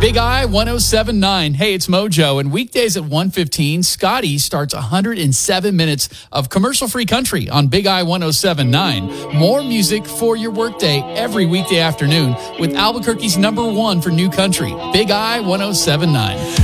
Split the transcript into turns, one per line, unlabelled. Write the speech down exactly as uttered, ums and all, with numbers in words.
Big I one oh seven point nine. Hey, it's Mojo. And weekdays at one fifteen, Scotty starts one hundred seven minutes of commercial-free country on Big I one oh seven point nine. More music for your workday every weekday afternoon with Albuquerque's number one for new country, Big I one oh seven point nine.